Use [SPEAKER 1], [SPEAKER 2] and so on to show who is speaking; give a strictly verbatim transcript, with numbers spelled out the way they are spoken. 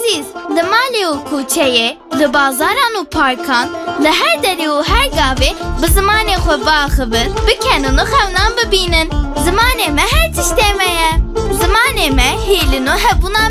[SPEAKER 1] aziz, li malê û kûçeyê, li bazaran û parkan, li her derê û her gavê bi zimanê xwe biaxivin, bikenin û xewnan bibînin. Zimanê me her tiştê me ye. Zimanê me hêlin û hebûna